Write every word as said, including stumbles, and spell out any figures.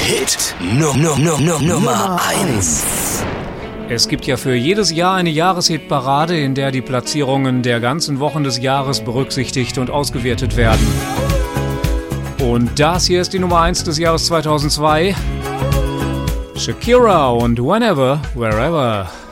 Hit Num Num Num Num Nummer eins. Es gibt ja für jedes Jahr eine Jahreshitparade, in der die Platzierungen der ganzen Wochen des Jahres berücksichtigt und ausgewertet werden. Und das hier ist die Nummer eins des Jahres zweitausendzwei. Shakira und Whenever, Wherever.